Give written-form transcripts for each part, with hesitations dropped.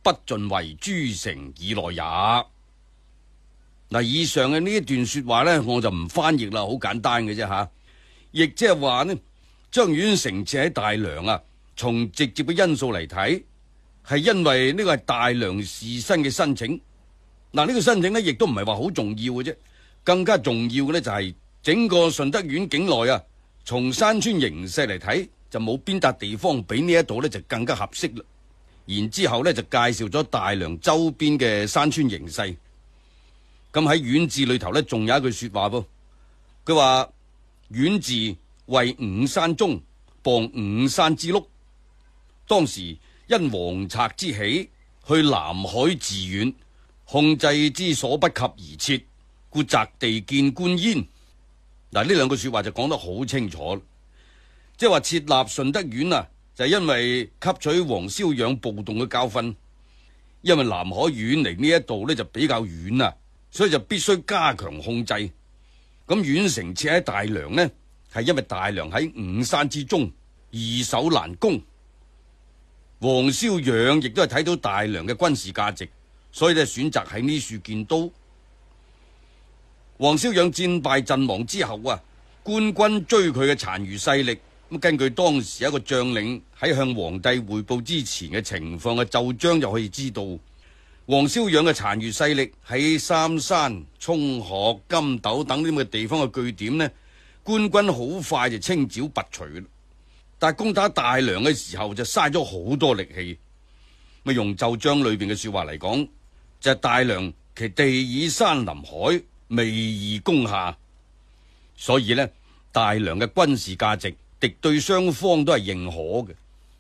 不盡為諸城以內也。嗱，以上嘅呢一段說話呢，我就唔翻譯啦，好簡單嘅啫吓。亦即係話呢，張丸城設喺大梁啊，從直接嘅因素嚟睇，係因為呢個係大梁士紳嘅申請。嗱，呢個申請呢，亦都唔係話好重要嘅啫，更加重要嘅呢，就係整個順德縣境內啊，從山川形勢嚟睇，就冇邊笪地方比呢一度呢就更加合適啦。然之後呢，就介紹咗大梁周邊嘅山川形勢。咁喺縣志裏頭呢，仲有一句說話噃，佢話縣治為五山中，傍五山之麓。當時因王賊之起，去南海治縣，控制之所不及而設，故擇地建官焉。嗱，呢兩句說話就講得好清楚，即係話設立順德縣啊，就係因為吸取黃蕭養暴動嘅教訓，因為南海遠離呢一度呢就比較遠啊，所以就必須加強控制。咁縣城設喺大梁呢，係因為大梁喺五山之中，易守難攻。黃蕭養亦都係睇到大梁嘅軍事價值，所以就選擇喺呢處建都。黃蕭養戰敗陣亡之後啊，官軍追佢嘅殘餘勢力，咁根據當時一個將領喺向皇帝匯報之前嘅情況嘅奏章就可以知道，黃蕭養嘅殘餘勢力喺三山、涌鶴、金斗等呢啲咁嘅地方嘅據點呢，官軍好快就清剿拔除。但係攻打大梁嘅時候就嘥咗好多力氣。咪用奏章裏邊嘅說話嚟講，就係大梁其地以山臨海，未易攻下，所以呢，大梁嘅軍事價值敵對雙方都係認可嘅。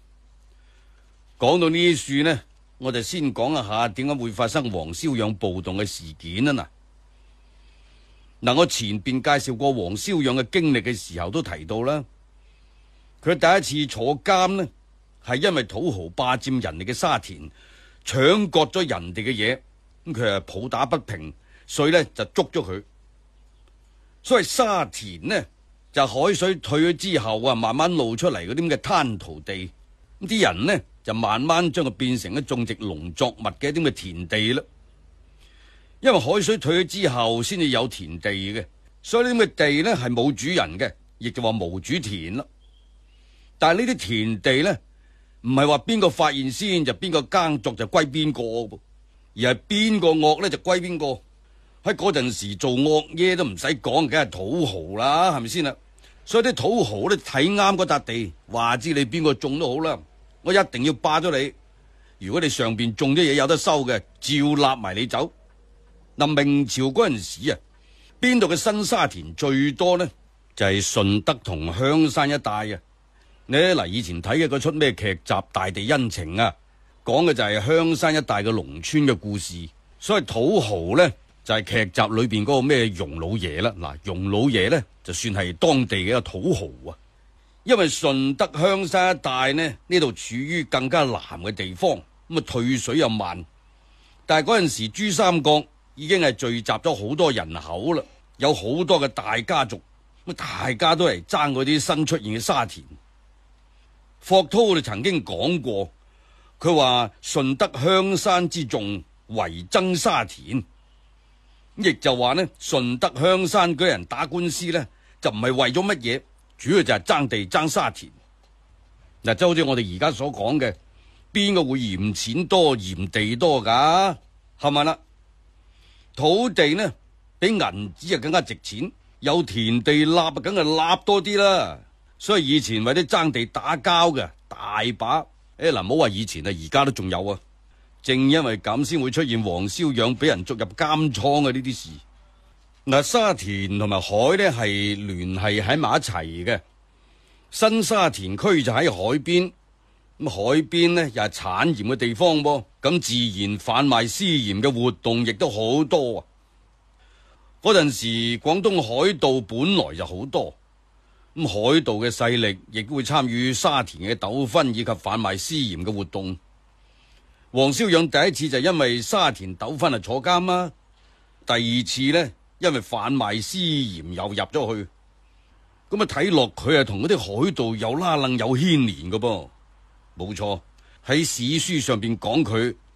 講到呢處呢，我就先講一下點解會發生黃蕭養暴動嘅事件啊。嗱，我前邊介紹過黃蕭養嘅經歷嘅時候都提到啦，佢第一次坐監呢，係因為土豪霸佔人哋嘅沙田，搶割咗人哋嘅嘢，咁佢係抱打不平，所以呢就捉咗佢。所謂沙田呢，就海水退咗之後啊，慢慢露出嚟嗰啲咁嘅灘塗地，咁啲人呢就慢慢將佢變成咗種植農作物嘅一啲咁嘅田地啦。因為海水退咗之後先至有田地嘅，所以呢啲咁嘅地呢係冇主人嘅，亦就話無主田啦。但係呢啲田地呢，唔係話邊個發現先就邊個耕作就歸邊個，而係邊個惡呢就歸邊個。喺嗰陣時做惡嘢都唔使講，梗係土豪啦，係咪先啦？所以啲土豪咧睇啱嗰笪地，話知你邊個種都好啦，我一定要霸咗你。如果你上邊種啲嘢有得收嘅，照納埋你走。嗱，明朝嗰陣時啊，邊度嘅新沙田最多呢？就係順德同香山一帶啊。你嗱，以前睇嘅嗰出咩劇集《大地恩情》啊，講嘅就係香山一帶嘅農村嘅故事。所以土豪呢，就係劇集裏邊嗰個咩容老爺啦。嗱，容老爺呢，就算係當地嘅一個土豪啊。因為順德香山一帶呢度處於更加南嘅地方，咁啊退水又慢。但係嗰陣時珠三角已經係聚集咗好多人口啦，有好多嘅大家族，咁大家都嚟爭嗰啲新出現嘅沙田。霍韜就曾經講過，佢話順德香山之眾圍爭沙田，亦就話呢順德香山嗰人打官司呢，就唔係為咗乜嘢，主要就係爭地爭沙田。嗱，就好似我哋而家所講嘅，邊個會嫌錢多嫌地多噶？係咪啦？土地呢比銀紙啊更加值錢，有田地立啊，梗係立多啲啦。所以以前為啲爭地打交嘅大把，嗱，唔好話以前啊，而家都仲有啊。正因為咁先會出現黃蕭養俾人捉入監倉嘅呢啲事。嗱，沙田同埋海呢係聯繫喺埋一齊嘅。新沙田區就喺海邊，咁海邊呢又係產鹽嘅地方噃，咁自然販賣私鹽嘅活動亦都好多啊。嗰陣時廣東海盜本來就好多，咁海盜嘅勢力亦都會參與沙田嘅糾紛以及販賣私鹽嘅活動。黃蕭養第一次就因為沙田糾紛啊坐監啦，第二次呢，因為販賣私鹽又入咗去。咁啊睇落佢係同嗰啲海盜有拉楞有牽連嘅噃。冇錯，喺史書上邊講佢